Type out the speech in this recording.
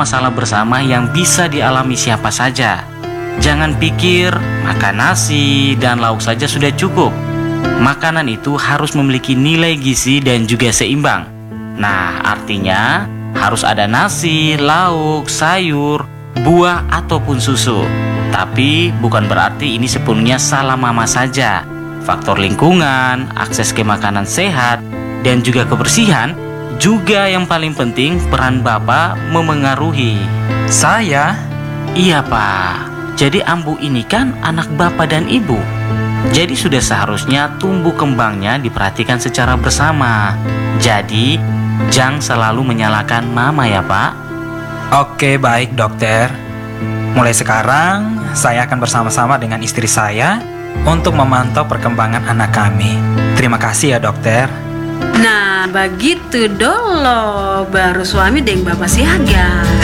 masalah bersama yang bisa dialami siapa saja. Jangan pikir makan nasi dan lauk saja sudah cukup. Makanan itu harus memiliki nilai gizi dan juga seimbang. Nah, artinya harus ada nasi, lauk, sayur, buah, ataupun susu. Tapi bukan berarti ini sepenuhnya salah mama saja. Faktor lingkungan, akses ke makanan sehat, dan juga kebersihan juga yang paling penting. Peran Bapak memengaruhi. Saya? Iya, Pak. Jadi Ambu ini kan anak Bapak dan Ibu. Jadi sudah seharusnya tumbuh kembangnya diperhatikan secara bersama. Jadi jangan selalu menyalahkan mama ya, Pak. Oke, baik dokter. Mulai sekarang saya akan bersama-sama dengan istri saya untuk memantau perkembangan anak kami. Terima kasih ya dokter. Nah, begitu dulu baru suami dengan bapak siaga.